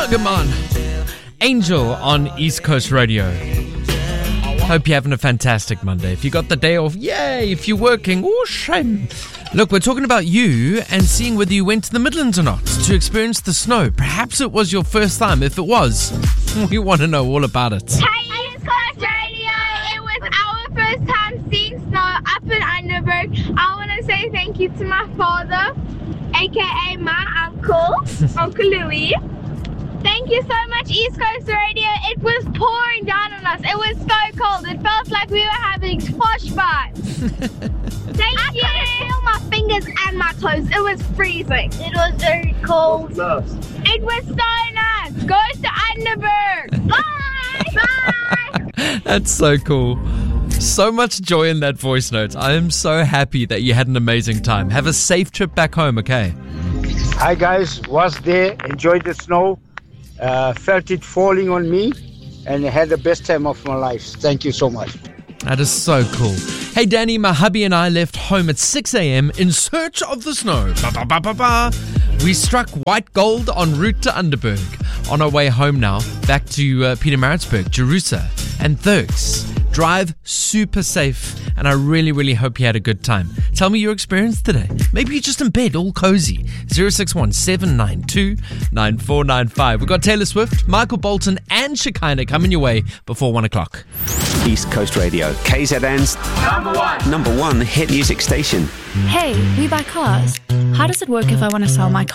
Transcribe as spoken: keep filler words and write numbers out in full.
Sugarman. Angel on East Coast Radio. Hope you're having a fantastic Monday. If you got the day off, yay. If you're working, oh, shame. Look, we're talking about you and seeing whether you went to the Midlands or not to experience the snow. Perhaps it was your first time. If it was, we want to know all about it. Hey, East Coast Radio. It was our first time seeing snow up in Underberg. I want to say thank you to my father, aka my uncle, Uncle Louis. Thank you so much, East Coast Radio. It was pouring down on us. It was so cold. It felt like we were having squash vibes. Thank I you. I could feel my fingers and my toes. It was freezing. It was very cold. It was so nice. Go to Underberg. Bye. Bye. That's so cool. So much joy in that voice note. I am so happy that you had an amazing time. Have a safe trip back home, okay? Hi guys, was there, enjoyed the snow, uh, felt it falling on me, and had the best time of my life. Thank you so much. That is so cool. Hey Danny, my hubby and I left home at six a.m. in search of the snow. Ba, ba, ba, ba, ba. We struck white gold en route to Underberg. On our way home now, back to uh, Pietermaritzburg, Jerusa and Thurks. Drive super safe, and I really, really hope you had a good time. Tell me your experience today. Maybe you're just in bed, all cozy. zero six one seven nine two nine four nine five. We've got Taylor Swift, Michael Bolton, and Shekinah coming your way before one o'clock. East Coast Radio, K Z N's number one, number one hit music station. Hey, we buy cars. How does it work if I want to sell my car?